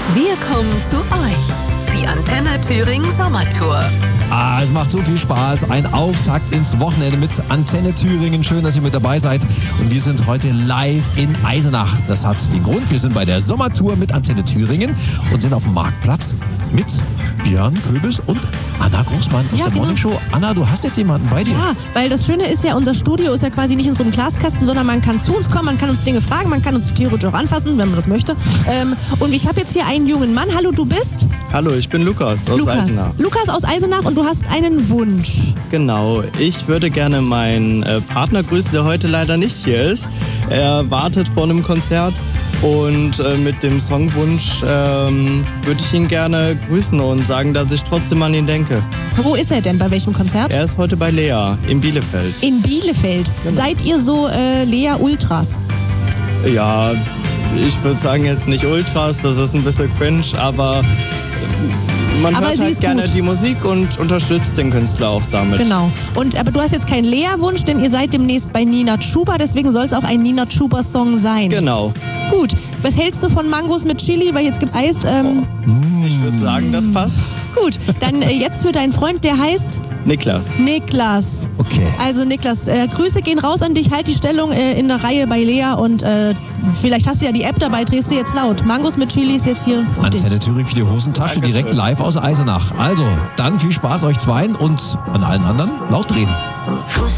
Wir kommen zu euch. Die Antenne Thüringen Sommertour. Es macht so viel Spaß. Ein Auftakt ins Wochenende mit Antenne Thüringen. Schön, dass ihr mit dabei seid. Und wir sind heute live in Eisenach. Das hat den Grund, wir sind bei der Sommertour mit Antenne Thüringen und sind auf dem Marktplatz mit Björn Köbis und Anna Großmann aus der Morning Show. Anna, du hast jetzt jemanden bei dir. Ja, weil das Schöne ist ja, unser Studio ist ja quasi nicht in so einem Glaskasten, sondern man kann zu uns kommen, man kann uns Dinge fragen, man kann uns theoretisch auch anfassen, wenn man das möchte. Und ich habe jetzt hier einen jungen Mann. Hallo, du bist? Hallo, ich bin Lukas aus Eisenach. Lukas aus Eisenach, und du hast einen Wunsch. Genau, ich würde gerne meinen Partner grüßen, der heute leider nicht hier ist. Er wartet vor einem Konzert und mit dem Songwunsch würde ich ihn gerne grüßen und sagen, dass ich trotzdem an ihn denke. Wo ist er denn? Bei welchem Konzert? Er ist heute bei Lea in Bielefeld. In Bielefeld. Genau. Seid ihr so Lea Ultras? Ja, ich würde sagen jetzt nicht Ultras, das ist ein bisschen cringe, aber man hört halt gerne die Musik und unterstützt den Künstler auch damit. Genau. Aber du hast jetzt keinen Lea-Wunsch, denn ihr seid demnächst bei Nina Chuba, deswegen soll es auch ein Nina Chuba-Song sein. Genau. Gut. Was hältst du von Mangos mit Chili? Weil jetzt gibt's Eis. Ich würde sagen, das passt. Gut, dann jetzt für deinen Freund, der heißt? Niklas. Okay. Also Niklas, Grüße gehen raus an dich, halt die Stellung in der Reihe bei Lea und vielleicht hast du ja die App dabei, drehst du jetzt laut. Mangos mit Chili ist jetzt hier für dich. Antenne Thüringen für die Hosentasche, direkt live aus Eisenach. Also, dann viel Spaß euch zweien und an allen anderen laut drehen.